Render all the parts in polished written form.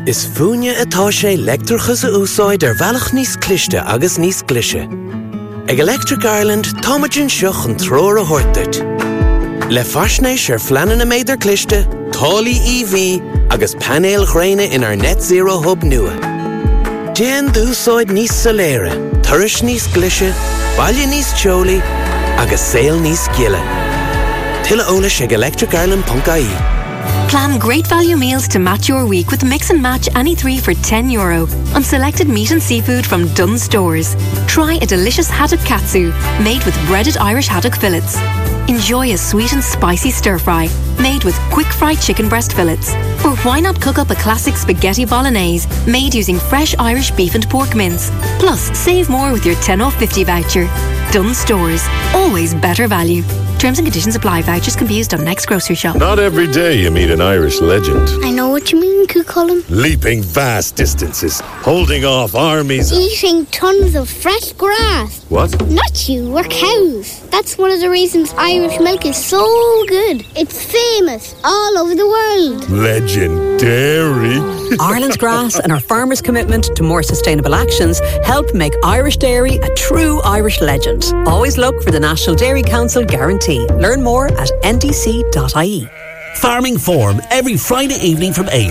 Is fúine atá sé leictreachas a úsáid bhealach níos cliste agus níos glise. Ag Electric Ireland, táimeann seach an tróir a thuirteart. Le faisnéis fleanan na méidir cliste, tálaí EV agus panéal ghréine in our net zero hub nua. Déan d'úsáid níos soléire, turais níos glise, baile níos teolaí agus saol níos giile. Tuilleadh eolais ag electricireland.ie. Plan great value meals to match your week with Mix and Match any 3 for €10 on selected meat and seafood from Dunnes Stores. Try a delicious haddock katsu made with breaded Irish haddock fillets. Enjoy a sweet and spicy stir fry made with quick fried chicken breast fillets. Or why not cook up a classic spaghetti bolognese made using fresh Irish beef and pork mince. Plus, save more with your 10 off 50 voucher. Dunnes Stores. Always better value. Terms and conditions apply. Vouchers can be used on next grocery shop. Not every day you meet an Irish legend. I know what you mean, Cucullin. Leaping vast distances, holding off armies. Eating tons of fresh grass. What? Not you, we're cows. That's one of the reasons Irish milk is so good. It's famous all over the world. Legendary. Ireland's grass and our farmers' commitment to more sustainable actions help make Irish dairy a true Irish legend. Always look for the National Dairy Council guarantee. Learn more at ndc.ie. Farming Forum every Friday evening from 8.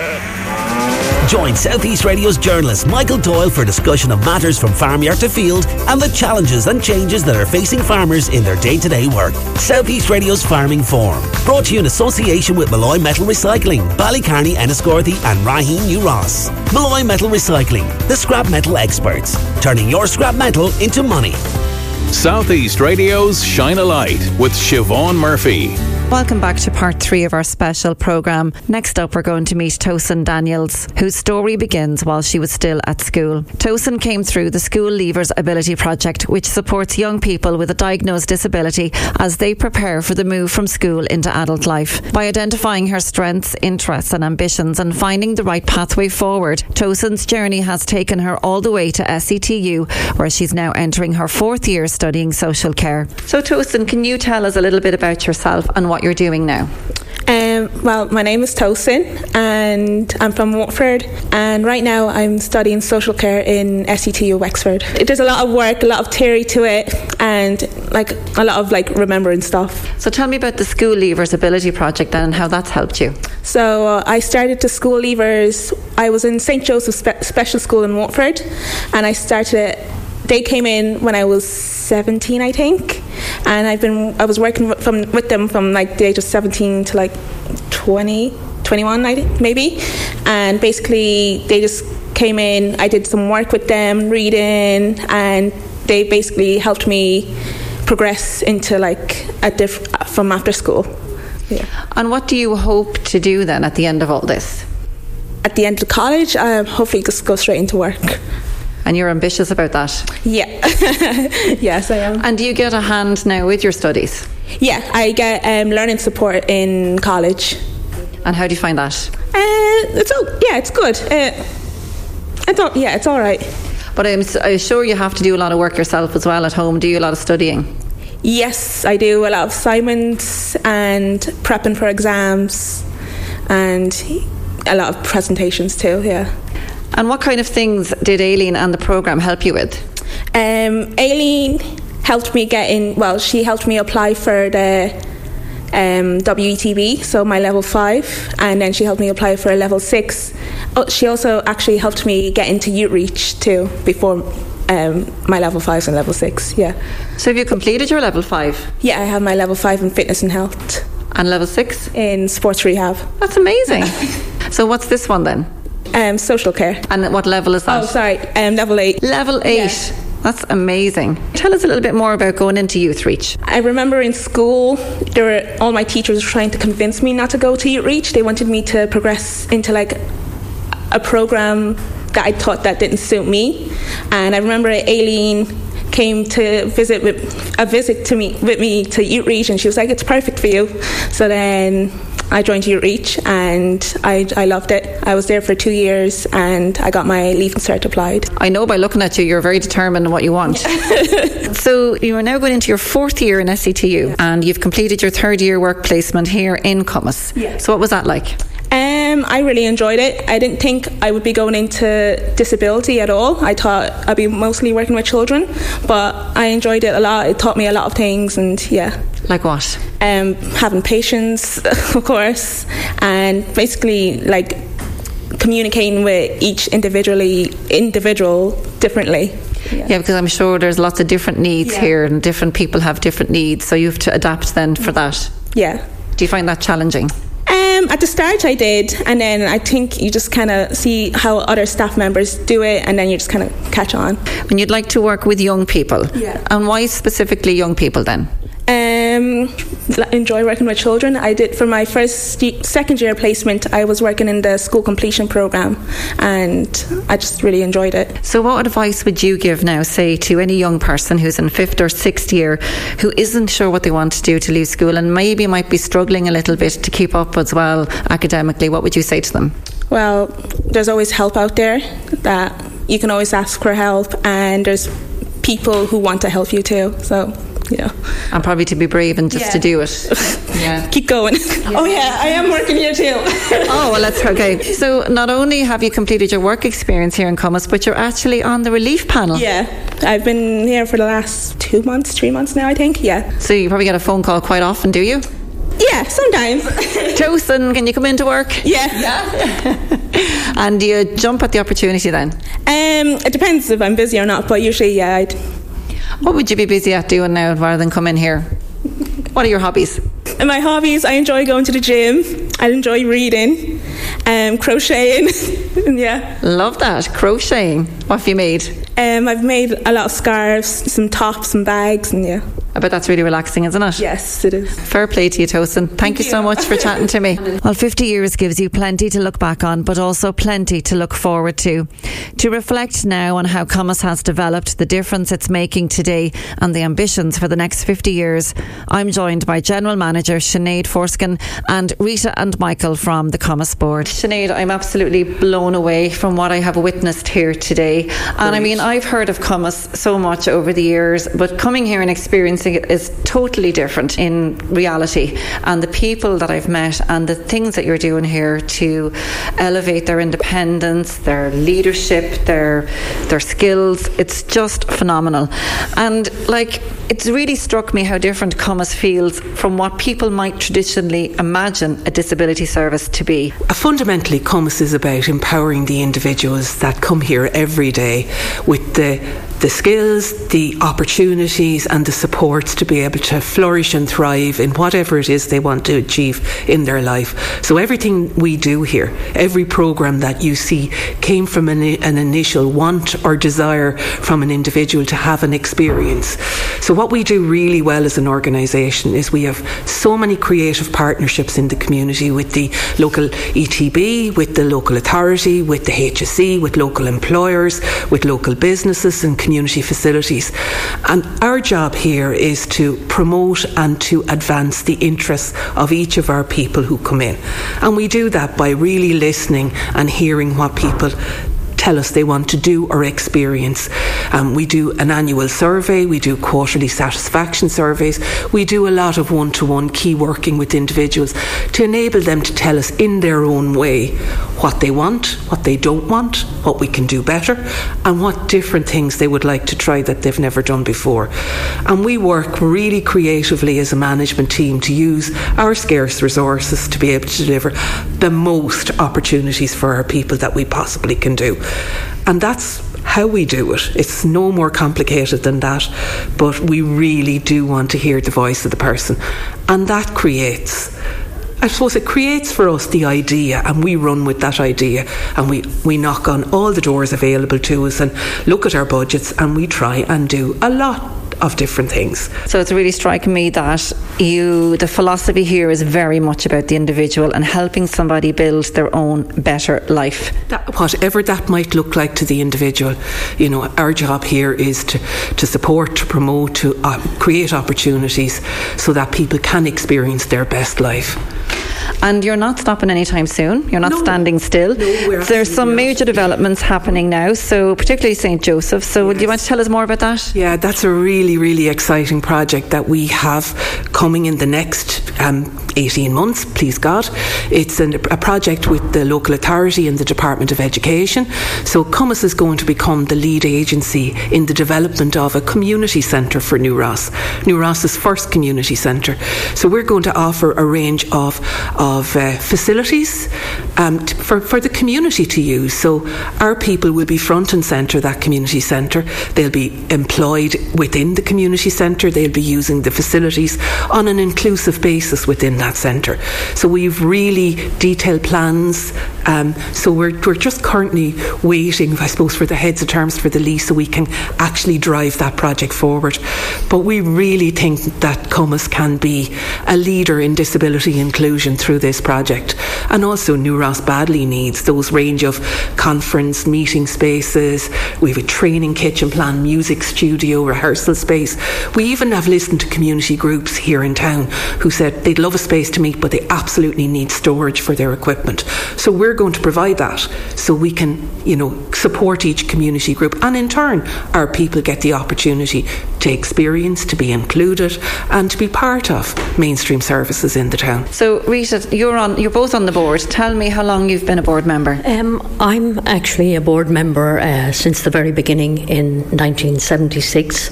Join South East Radio's journalist Michael Doyle for discussion of matters from farmyard to field and the challenges and changes that are facing farmers in their day-to-day work. South East Radio's Farming Forum, brought to you in association with Malloy Metal Recycling, Ballycarney, Enniscorthy and Raheen New Ross. Malloy Metal Recycling, the scrap metal experts, turning your scrap metal into money. South East Radio's Shine a Light with Siobhan Murphy. Welcome back to part 3 of our special programme. Next up, we're going to meet Tosin Daniels, whose story begins while she was still at school. Tosin came through the School Leavers Ability Project, which supports young people with a diagnosed disability as they prepare for the move from school into adult life. By identifying her strengths, interests and ambitions and finding the right pathway forward, Tosin's journey has taken her all the way to SETU, where she's now entering her 4th year studying social care. So Tosin, can you tell us a little bit about yourself and what you're doing now? Well, my name is Tosin and I'm from Watford, and right now I'm studying social care in SETU Wexford. There's a lot of work, a lot of theory to it, and a lot of remembering stuff. So tell me about the School Leavers Ability Project and how that's helped you. So I started the School Leavers. I was in St. Joseph's Special School in Watford, and I started it. They came in when I was 17, I think, and I was working with them from the age of 17 to 20, 21, I think, maybe. And basically, they just came in. I did some work with them, reading, and they basically helped me progress into from after school. Yeah. And what do you hope to do then at the end of all this? At the end of college, hopefully just go straight into work. And you're ambitious about that? Yeah. Yes, I am. And do you get a hand now with your studies? Yeah, I get learning support in college. And how do you find that? It's good. It's all right. But I'm sure you have to do a lot of work yourself as well at home. Do you a lot of studying? Yes, I do a lot of assignments and prepping for exams and a lot of presentations too, yeah. And what kind of things did Aileen and the programme help you with? Aileen helped me she helped me apply for the WETB, so my level 5, and then she helped me apply for a level 6. She also actually helped me get into Youth Reach too before my level 5 and level 6, yeah. So have you completed your level 5? Yeah, I have my level 5 in fitness and health. And level 6? In sports rehab. That's amazing. So what's this one then? Social care. And what level is that? Oh, sorry, level 8. Level 8. Yeah. That's amazing. Tell us a little bit more about going into Youth Reach. I remember in school, all my teachers were trying to convince me not to go to Youth Reach. They wanted me to progress into a program that I thought that didn't suit me. And I remember Aileen came to visit with me to Youth Reach, and she was like, "It's perfect for you." So then I joined Youth Reach, and I loved it. I was there for 2 years, and I got my Leaving Cert applied. I know by looking at you, you're very determined in what you want. So you are now going into your 4th year in SETU, and you've completed your 3rd year work placement here in Cummins. Yeah. So what was that like? I really enjoyed it. I didn't think I would be going into disability at all. I thought I'd be mostly working with children, but I enjoyed it a lot. It taught me a lot of things, and yeah. Like what? Having patience, of course, and basically like communicating with each individual differently. Yeah, because I'm sure there's lots of different needs here, and different people have different needs, so you have to adapt then for that. Yeah. Do you find that challenging? At the start I did, and then I think you just kind of see how other staff members do it, and then you just kind of catch on. And you'd like to work with young people? Yeah. And why specifically young people then? Enjoy working with children. I did for my second year placement. I was working in the school completion program, and I just really enjoyed it. So what advice would you give now, say, to any young person who's in 5th or 6th year who isn't sure what they want to do to leave school, and maybe might be struggling a little bit to keep up as well academically? What would you say to them? Well, there's always help out there, that you can always ask for help, and there's people who want to help you too, so yeah. And probably to be brave and just to do it. Yeah. Keep going. Yeah. Oh yeah, I am working here too. Oh, well, that's okay. So not only have you completed your work experience here in Cummins, but you're actually on the relief panel. Yeah, I've been here for the last 3 months now, I think. Yeah. So you probably get a phone call quite often, do you? Yeah, sometimes. Tosin, can you come into work? Yeah. And do you jump at the opportunity then? It depends if I'm busy or not, but usually, yeah, I'd. What would you be busy at doing now rather than come in here? What are your hobbies? My hobbies, I enjoy going to the gym. I enjoy reading, crocheting. Yeah. Love that. Crocheting. What have you made? I've made a lot of scarves, some tops and bags, and yeah. I bet that's really relaxing, isn't it? Yes, it is. Fair play to you, Tosin. Thank you so much for chatting to me. Well, 50 years gives you plenty to look back on, but also plenty to look forward to. To reflect now on how Cummins has developed, the difference it's making today, and the ambitions for the next 50 years, I'm joined by General Manager Sinead Forskin and Rita and Michael from the Cummins Board. Sinead, I'm absolutely blown away from what I have witnessed here today. And I mean, I've heard of Cummins so much over the years, but coming here and experiencing it is totally different in reality. And the people that I've met and the things that you're doing here to elevate their independence, their leadership, their skills, it's just phenomenal. And like, it's really struck me how different Cummins feels from what people might traditionally imagine a disability service to be. Fundamentally, Cummins is about empowering the individuals that come here every day with the skills, the opportunities and the supports to be able to flourish and thrive in whatever it is they want to achieve in their life. So everything we do here, every programme that you see, came from an initial want or desire from an individual to have an experience. So what we do really well as an organisation is we have so many creative partnerships in the community with the local ETB, with the local authority, with the HSE, with local employers, with local businesses and community facilities. And our job here is to promote and to advance the interests of each of our people who come in. And we do that by really listening and hearing what people tell us they want to do or experience. We do an annual survey, we do quarterly satisfaction surveys, we do a lot of one-to-one key working with individuals to enable them to tell us in their own way what they want, what they don't want, what we can do better, and what different things they would like to try that they've never done before. And we work really creatively as a management team to use our scarce resources to be able to deliver the most opportunities for our people that we possibly can do. And that's how we do it. It's no more complicated than that, but we really do want to hear the voice of the person, and that creates, I suppose it creates for us the idea, and we run with that idea, and we knock on all the doors available to us and look at our budgets, and we try and do a lot of different things. So it's really striking me that the philosophy here is very much about the individual and helping somebody build their own better life. Whatever that might look like to the individual, our job here is to support, to promote, to create opportunities so that people can experience their best life. And you're not stopping anytime soon. You're not standing still. No, there's some major developments happening now, so particularly St. Joseph. So do you want to tell us more about that? Yeah, that's a really really, really exciting project that we have coming in the next 18 months, please God. It's a project with the local authority and the Department of Education. So Cummins is going to become the lead agency in the development of a community centre for New Ross. New Ross's first community centre. So we're going to offer a range of facilities for the community to use. So our people will be front and centre that community centre. They'll be employed within the community centre. They'll be using the facilities on an inclusive basis within that centre. So we've really detailed plans. So we're just currently waiting, I suppose, for the heads of terms for the lease so we can actually drive that project forward. But we really think that Cummins can be a leader in disability inclusion through this project. And also New Ross badly needs those range of conference meeting spaces. We have a training kitchen plan, music studio, rehearsal space. We even have listened to community groups here in town who said they'd love a space to meet, but they absolutely need storage for their equipment. So we're going to provide that so we can, support each community group, and in turn our people get the opportunity to experience, to be included and to be part of mainstream services in the town. So Rita, you're both on the board. Tell me how long you've been a board member. I'm actually a board member since the very beginning in 1976.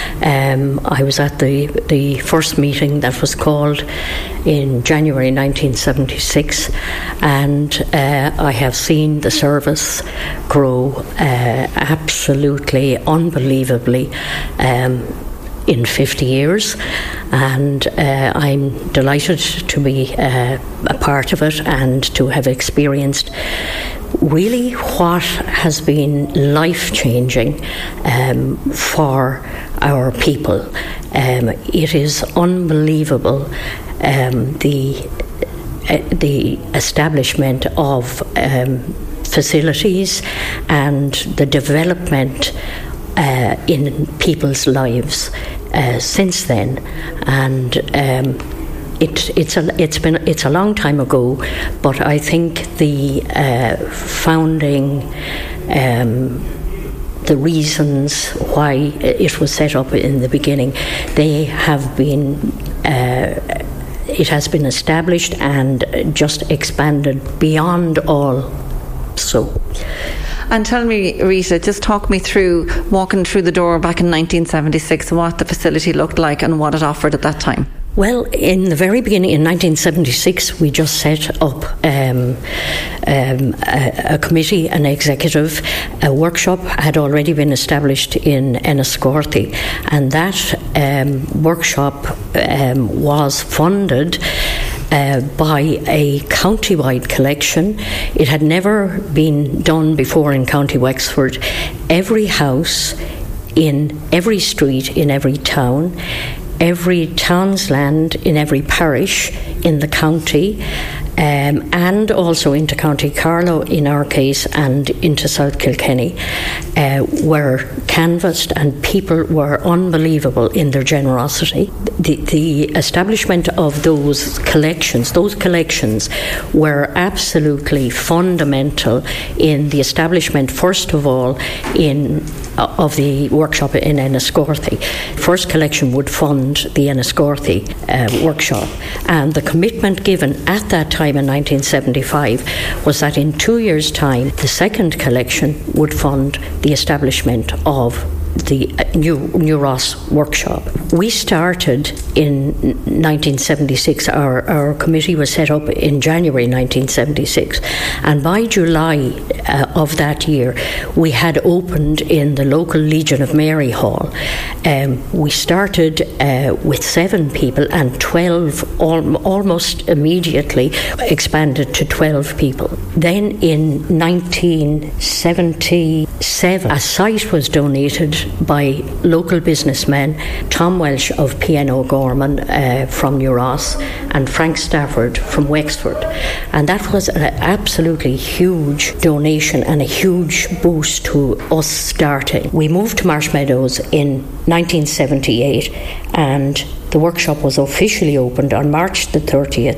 I was at the first meeting that was called in January 1976, and I have seen the service grow absolutely unbelievably in 50 years, and I'm delighted to be a part of it and to have experienced really what has been life-changing for our people. It is unbelievable, the establishment of facilities and the development in people's lives since then, and it's a long time ago, but I think the founding, the reasons why it was set up in the beginning, they have been. It has been established and just expanded beyond all. So. And tell me, Rita, just talk me through walking through the door back in 1976, what the facility looked like and what it offered at that time. Well, in the very beginning, in 1976, we just set up a committee, an executive. A workshop had already been established in Enniscorthy, and that workshop was funded by a county-wide collection. It had never been done before in County Wexford. Every house in every street in every town, every town's land in every parish in the county, and also into County Carlow in our case, and into South Kilkenny, were canvassed, and people were unbelievable in their generosity. The establishment of those collections were absolutely fundamental in the establishment, first of all, of the workshop in Enniscorthy. First collection would fund the Enniscorthy workshop, and the commitment given at that time in 1975 was that in 2 years' time the second collection would fund the establishment of the New Ross workshop. We started in 1976. Our committee was set up in January 1976, and by July of that year we had opened in the local Legion of Mary Hall. We started with 7 people, and 12 almost immediately expanded to 12 people. Then in 1977 a site was donated by local businessmen, Tom Welsh of P&O Gorman from New Ross, and Frank Stafford from Wexford, and that was an absolutely huge donation and a huge boost to us starting. We moved to Marshmeadows in 1978, and The workshop was officially opened on March the 30th,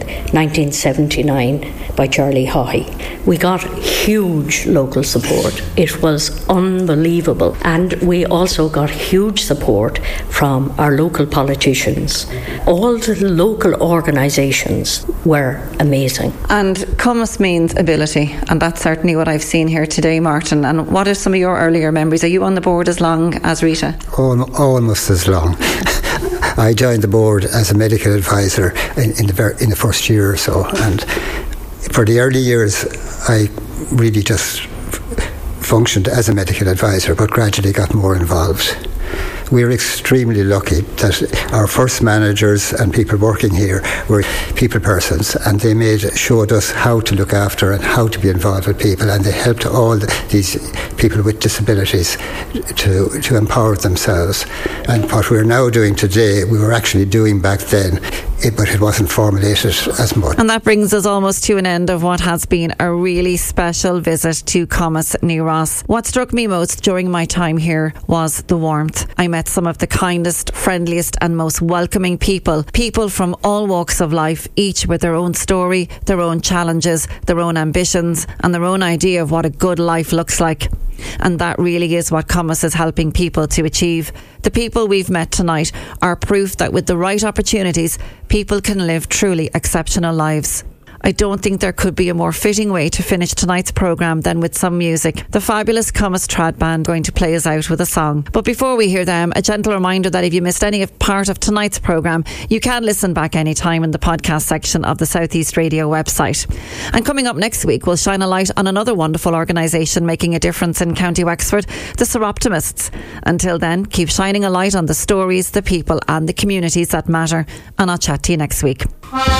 1979 by Charlie Haughey. We got huge local support. It was unbelievable. And we also got huge support from our local politicians. All the local organisations were amazing. And Cumas means ability, and that's certainly what I've seen here today, Martin. And what are some of your earlier memories? Are you on the board as long as Rita? Almost as long. I joined the board as a medical advisor in the first year or so, and for the early years I really just functioned as a medical advisor, but gradually got more involved. We were extremely lucky that our first managers and people working here were people persons, and they showed us how to look after and how to be involved with people, and they helped all these people with disabilities to empower themselves. And what we're now doing today, we were actually doing back then, but it wasn't formulated as much. And that brings us almost to an end of what has been a really special visit to Cumas New Ross. What struck me most during my time here was the warmth. I met some of the kindest, friendliest and most welcoming people from all walks of life, each with their own story, their own challenges, their own ambitions and their own idea of what a good life looks like. And that really is what Cumas is helping people to achieve. The people we've met tonight are proof that with the right opportunities, people can live truly exceptional lives. I don't think there could be a more fitting way to finish tonight's programme than with some music. The fabulous Cumas Trad Band going to play us out with a song. But before we hear them, a gentle reminder that if you missed any part of tonight's programme, you can listen back anytime in the podcast section of the South East Radio website. And coming up next week, we'll shine a light on another wonderful organisation making a difference in County Wexford, the Soroptimists. Until then, keep shining a light on the stories, the people and the communities that matter. And I'll chat to you next week.